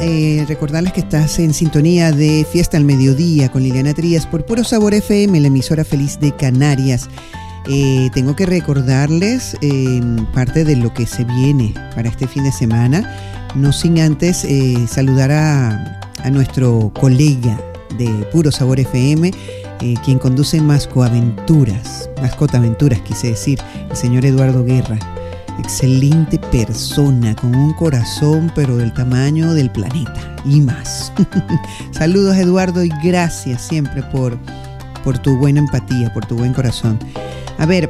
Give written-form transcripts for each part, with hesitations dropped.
recordarles que estás en sintonía de Fiesta al Mediodía con Liliana Trías por Puro Sabor FM, la emisora feliz de Canarias. Tengo que recordarles parte de lo que se viene para este fin de semana, no sin antes saludar a nuestro colega de Puro Sabor FM, quien conduce Mascotaventuras, quise decir, el señor Eduardo Guerra. Excelente persona, con un corazón pero del tamaño del planeta y más. Saludos, Eduardo, y gracias siempre por tu buena empatía, por tu buen corazón. A ver,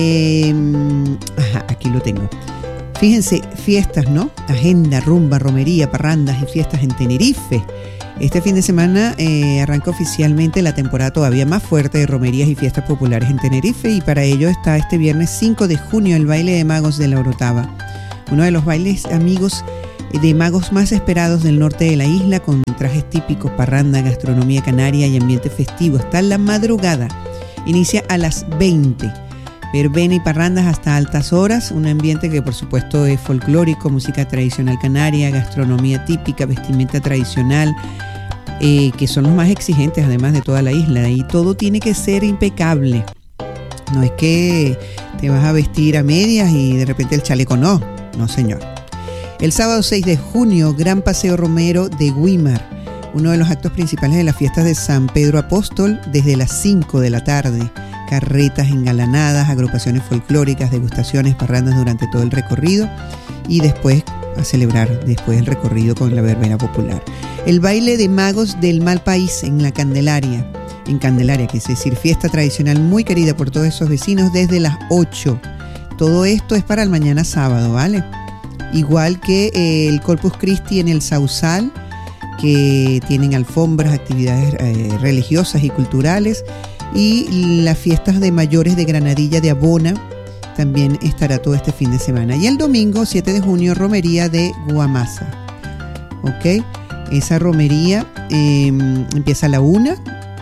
aquí lo tengo. Fíjense, fiestas, ¿no? Agenda, rumba, romería, parrandas y fiestas en Tenerife. Este fin de semana arranca oficialmente la temporada todavía más fuerte de romerías y fiestas populares en Tenerife, y para ello está este viernes 5 de junio el baile de magos de la Orotava, uno de los bailes de magos más esperados del norte de la isla, con trajes típicos, parranda, gastronomía canaria y ambiente festivo. Está en la madrugada, inicia a las 20. Verbena y parrandas hasta altas horas, un ambiente que por supuesto es folclórico, música tradicional canaria, gastronomía típica, vestimenta tradicional, que son los más exigentes además de toda la isla, y todo tiene que ser impecable. No es que te vas a vestir a medias y de repente el chaleco no señor. El sábado 6 de junio, Gran Paseo Romero de Güímar, uno de los actos principales de las fiestas de San Pedro Apóstol, desde las 5 de la tarde. Carretas engalanadas, agrupaciones folclóricas, degustaciones, parrandas durante todo el recorrido, y después a celebrar después el recorrido con la verbena popular. El baile de magos del Mal País en Candelaria, que es decir, fiesta tradicional muy querida por todos esos vecinos desde las 8. Todo esto es para el mañana sábado, ¿vale? Igual que el Corpus Christi en el Sausal, que tienen alfombras, actividades religiosas y culturales, y las fiestas de mayores de Granadilla de Abona también estará todo este fin de semana. Y el domingo 7 de junio, romería de Guamasa. ¿Ok? Esa romería empieza a la 1,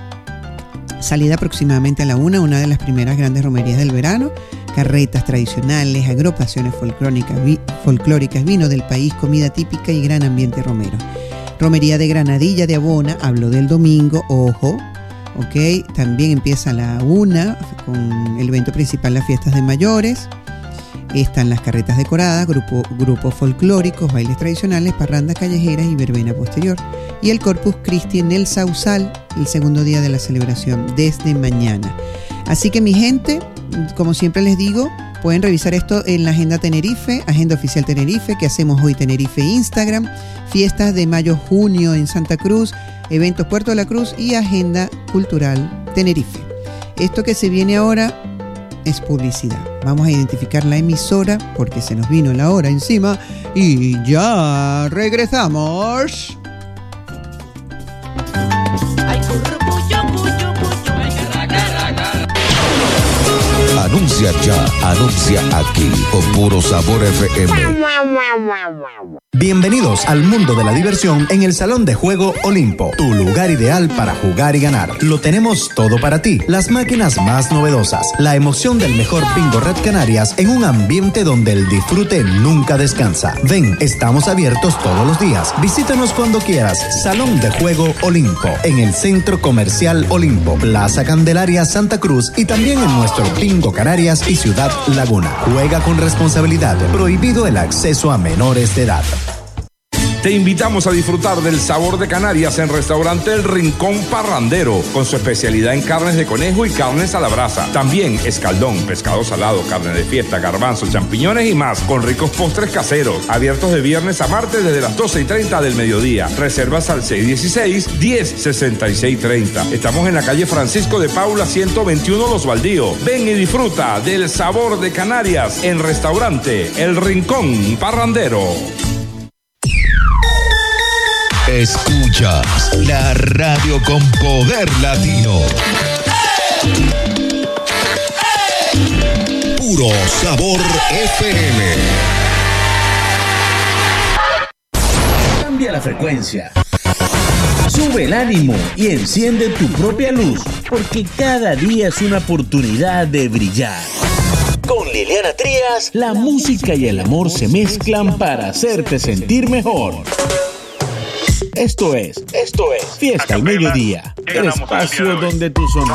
salida aproximadamente a la 1, una de las primeras grandes romerías del verano. Carretas tradicionales, agrupaciones folclóricas, vino del país, comida típica y gran ambiente romero. Romería de Granadilla de Abona, hablo del domingo, ojo. Ok, también empieza a la 1 con el evento principal, las fiestas de mayores. Están las carretas decoradas, grupos folclóricos, bailes tradicionales, parrandas callejeras y verbena posterior. Y el Corpus Christi en el Sausal, el segundo día de la celebración, desde mañana. Así que, mi gente, como siempre les digo, pueden revisar esto en la Agenda Tenerife, Agenda Oficial Tenerife, que hacemos hoy Tenerife Instagram, fiestas de mayo-junio en Santa Cruz, eventos Puerto de la Cruz y Agenda Cultural Tenerife. Esto que se viene ahora es publicidad. Vamos a identificar la emisora porque se nos vino la hora encima y ya regresamos. Anuncia ya, anuncia aquí con Puro Sabor FM. Bienvenidos al mundo de la diversión en el Salón de Juego Olimpo, tu lugar ideal para jugar y ganar. Lo tenemos todo para ti, las máquinas más novedosas, la emoción del mejor Bingo Red Canarias en un ambiente donde el disfrute nunca descansa. Ven, estamos abiertos todos los días. Visítanos cuando quieras. Salón de Juego Olimpo, en el Centro Comercial Olimpo, Plaza Candelaria, Santa Cruz, y también en nuestro Bingo Canarias y Ciudad Laguna. Juega con responsabilidad. Prohibido el acceso a menores de edad. Te invitamos a disfrutar del sabor de Canarias en Restaurante El Rincón Parrandero, con su especialidad en carnes de conejo y carnes a la brasa. También escaldón, pescado salado, carne de fiesta, garbanzos, champiñones y más, con ricos postres caseros. Abiertos de viernes a martes desde las 12:30 del mediodía. Reservas al 616-106630. Estamos en la calle Francisco de Paula 121 Los Baldíos. Ven y disfruta del sabor de Canarias en Restaurante El Rincón Parrandero. Escuchas la radio con poder latino. Puro Sabor FM. Cambia la frecuencia. Sube el ánimo y enciende tu propia luz, porque cada día es una oportunidad de brillar. Con Liliana Trías, la música y el amor se mezclan para hacerte sentir mejor. Esto es Fiesta al Mediodía, el espacio donde tu sonrisa